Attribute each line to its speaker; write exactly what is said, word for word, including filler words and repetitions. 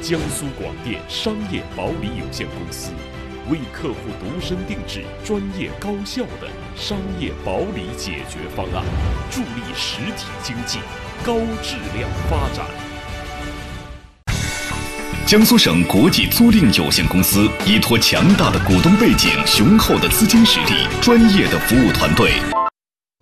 Speaker 1: 江苏广电商业保理有限公司，为客户独身定制专业高效的商业保理解决方案，助力实体经济高质量发展。
Speaker 2: 江苏省国际租赁有限公司依托强大的股东背景、雄厚的资金实力、专业的服务团队，